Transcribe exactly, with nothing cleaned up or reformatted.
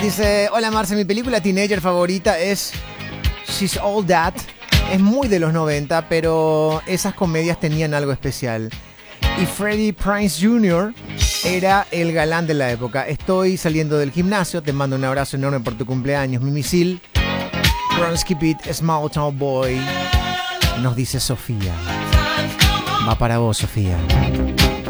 Dice, hola Marce, mi película teenager favorita es She's All That. Es muy de los noventa, pero esas comedias tenían algo especial. Y Freddie Prinze junior era el galán de la época. Estoy saliendo del gimnasio, te mando un abrazo enorme por tu cumpleaños, mi misil. Bronski Beat, Small Town Boy. Nos dice Sofía. Va para vos, Sofía.